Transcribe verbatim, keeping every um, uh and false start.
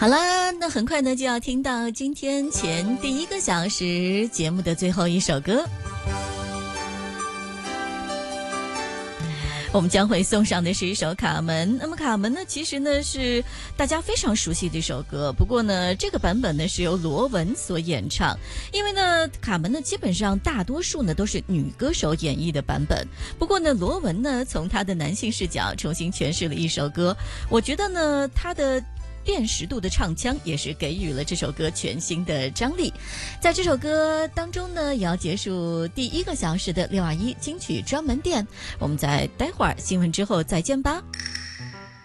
好啦，那很快呢就要听到今天前第一个小时节目的最后一首歌。我们将会送上的是一首《卡门》。那么《卡门》呢，其实呢是大家非常熟悉的一首歌，不过呢，这个版本呢是由罗文所演唱。因为呢，《卡门》呢基本上大多数呢都是女歌手演绎的版本。不过呢，罗文呢从他的男性视角重新诠释了一首歌，我觉得呢他的辨识度的唱腔也是给予了这首歌全新的张力。在这首歌当中呢，也要结束第一个小时的六二一金曲专门店。我们在待会儿新闻之后再见吧。